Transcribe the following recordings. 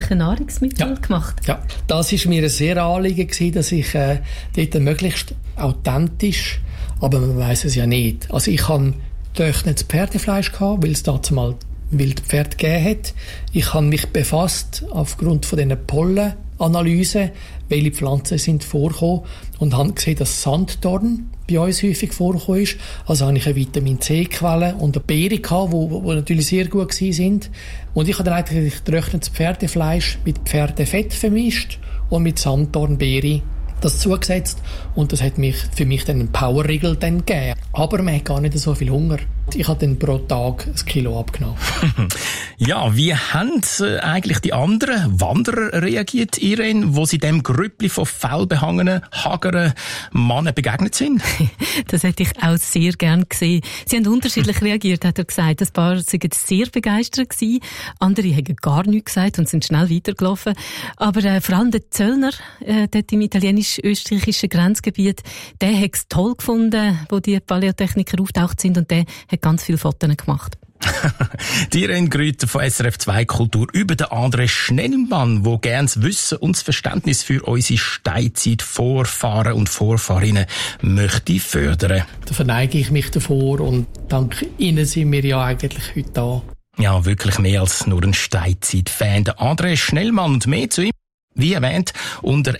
pflanzlichen Nahrungsmitteln gemacht. Ja, das war mir ein sehr Anliegen gewesen, dass ich dort möglichst authentisch, aber man weiss es ja nicht. Also ich habe getrocknetes Pferdefleisch gehabt, weil es dazu mal wilde Pferde gegeben hat. Ich habe mich befasst aufgrund von diesen Pollenanalysen, welche Pflanzen sind vorgekommen und habe gesehen, dass Sanddorn bei uns häufig vorgekommen ist. Also habe ich eine Vitamin-C-Quelle und eine Beere gehabt, die natürlich sehr gut sind. Und ich habe dann eigentlich getrocknetes Pferdefleisch mit Pferdefett vermischt und mit Sanddornbeere das zugesetzt. Und das hat für mich dann einen Powerriegel dann gegeben. Aber man hat gar nicht so viel Hunger. Ich habe dann pro Tag 1 Kilo abgenommen. Ja, wie haben eigentlich die anderen Wanderer reagiert, Irene, wo sie dem Grüppli von faulbehangenen, hageren Männern begegnet sind? Das hätte ich auch sehr gern gesehen. Sie haben unterschiedlich reagiert, hat er gesagt. Ein paar waren sehr begeistert gewesen. Andere haben gar nichts gesagt und sind schnell weitergelaufen. Aber vor allem der Zöllner, dort im italienisch-österreichischen Grenzgebiet, der hat es toll gefunden, wo die Paläotechniker auftaucht sind, und der hat ganz viele Fotos gemacht. Die Irene Grüter von SRF 2 Kultur über den André Schnellmann, der gerne das Wissen und das Verständnis für unsere Steinzeit-Vorfahren und Vorfahrinnen möchte fördern. Da verneige ich mich davor und dank Ihnen sind wir ja eigentlich heute da. Ja, wirklich mehr als nur ein Steinzeit-Fan. Der André Schnellmann, und mehr zu ihm, wie erwähnt, unter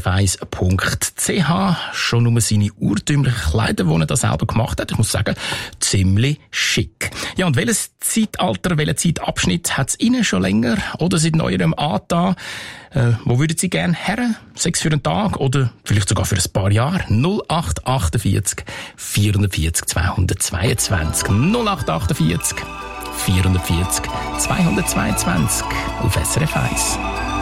srf1.ch. Schon nur seine urtümlichen Kleider, die er da selber gemacht hat. Ich muss sagen, ziemlich schick. Ja, und welches Zeitalter, welchen Zeitabschnitt hat es Ihnen schon länger oder seit neuerem angetan? Wo würden Sie gerne her? Sei es für einen Tag oder vielleicht sogar für ein paar Jahre? 0848 440 222. 0848 440 222 auf SRF 1.